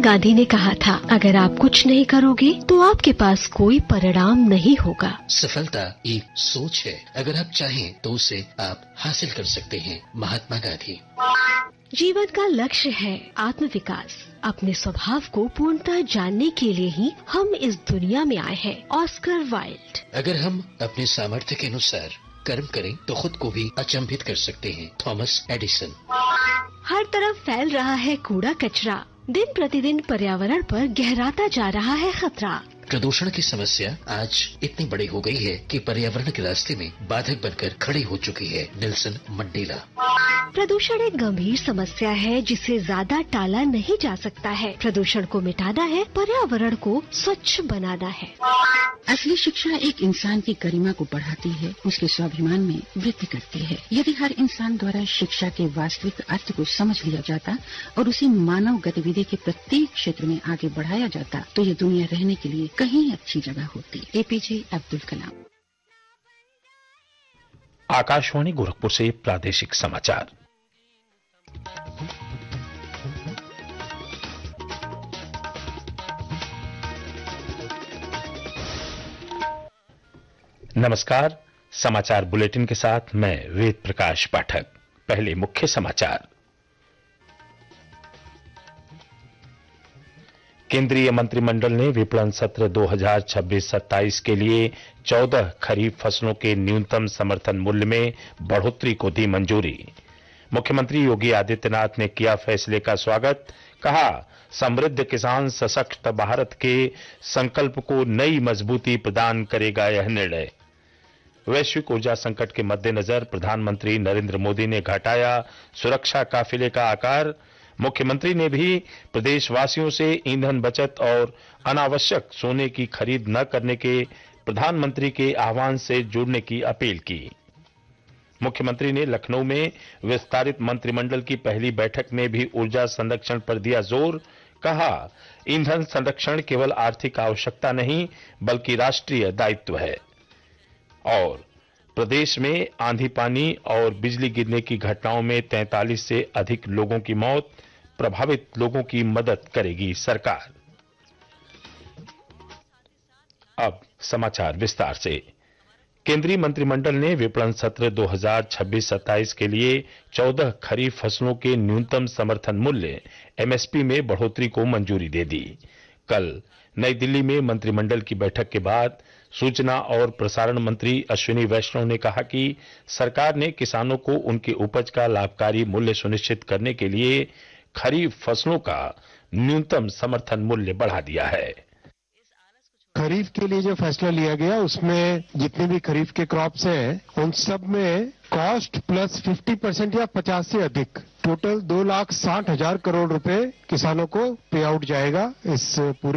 गांधी ने कहा था, अगर आप कुछ नहीं करोगे तो आपके पास कोई परिणाम नहीं होगा। सफलता एक सोच है, अगर आप चाहें तो उसे आप हासिल कर सकते हैं। महात्मा गांधी। जीवन का लक्ष्य है आत्मविकास। अपने स्वभाव को पूर्णतः जानने के लिए ही हम इस दुनिया में आए हैं। Oscar Wilde. अगर हम अपने सामर्थ्य के अनुसार कर्म करें तो खुद को भी अचंभित कर सकते हैं। Thomas Edison. हर तरफ फैल रहा है कूड़ा कचरा। दिन प्रतिदिन पर्यावरण पर गहराता जा रहा है खतरा। प्रदूषण की समस्या आज इतनी बड़ी हो गई है कि पर्यावरण के रास्ते में बाधक बनकर खड़ी हो चुकी है। Nelson Mandela. प्रदूषण एक गंभीर समस्या है जिसे ज्यादा टाला नहीं जा सकता है। प्रदूषण को मिटाना है, पर्यावरण को स्वच्छ बनाना है। असली शिक्षा एक इंसान की गरिमा को बढ़ाती है, उसके स्वाभिमान में वृद्धि करती है। यदि हर इंसान द्वारा शिक्षा के वास्तविक अर्थ को समझ लिया जाता और उसे मानव गतिविधि के प्रत्येक क्षेत्र में आगे बढ़ाया जाता तो ये दुनिया रहने के लिए कहीं अच्छी जगह होती। एपीजे अब्दुल कलाम। आकाशवाणी गोरखपुर से प्रादेशिक समाचार। नमस्कार, समाचार बुलेटिन के साथ मैं वेद प्रकाश पाठक। पहले मुख्य समाचार। केंद्रीय मंत्रिमंडल ने विपणन सत्र 2026-27 के लिए 14 खरीफ फसलों के न्यूनतम समर्थन मूल्य में बढ़ोतरी को दी मंजूरी। मुख्यमंत्री योगी आदित्यनाथ ने किया फैसले का स्वागत। कहा, समृद्ध किसान सशक्त भारत के संकल्प को नई मजबूती प्रदान करेगा यह निर्णय। वैश्विक ऊर्जा संकट के मद्देनजर प्रधानमंत्री नरेंद्र मोदी ने घटाया सुरक्षा काफिले का आकार। मुख्यमंत्री ने भी प्रदेशवासियों से ईंधन बचत और अनावश्यक सोने की खरीद न करने के प्रधानमंत्री के आह्वान से जुड़ने की अपील की। मुख्यमंत्री ने लखनऊ में विस्तारित मंत्रिमंडल की पहली बैठक में भी ऊर्जा संरक्षण पर दिया जोर। कहा, ईंधन संरक्षण केवल आर्थिक आवश्यकता नहीं बल्कि राष्ट्रीय दायित्व है। और प्रदेश में आंधी पानी और बिजली गिरने की घटनाओं में 43 से अधिक लोगों की मौत। प्रभावित लोगों की मदद करेगी सरकार। अब समाचार विस्तार से। केंद्रीय मंत्रिमंडल ने विपणन सत्र 2026-27 के लिए 14 खरीफ फसलों के न्यूनतम समर्थन मूल्य एमएसपी में बढ़ोतरी को मंजूरी दे दी। कल नई दिल्ली में मंत्रिमंडल की बैठक के बाद सूचना और प्रसारण मंत्री अश्विनी वैष्णव ने कहा कि सरकार ने किसानों को उनकी उपज का लाभकारी मूल्य सुनिश्चित करने के लिए खरीफ फसलों का न्यूनतम समर्थन मूल्य बढ़ा दिया है। खरीफ के लिए जो फैसला लिया गया उसमें जितने भी खरीफ के क्रॉप्स हैं उन सब में कॉस्ट प्लस 50% या 50 से अधिक टोटल 2,60,000 करोड़ रुपए किसानों को पे आउट जाएगा इस पूरे